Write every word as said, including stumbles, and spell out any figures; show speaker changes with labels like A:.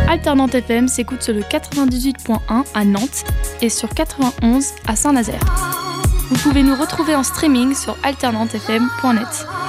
A: Alternante F M s'écoute sur le quatre-vingt-dix-huit point un à Nantes et sur quatre-vingt-onze à Saint-Nazaire. Vous pouvez nous retrouver en streaming sur alternante f m point net.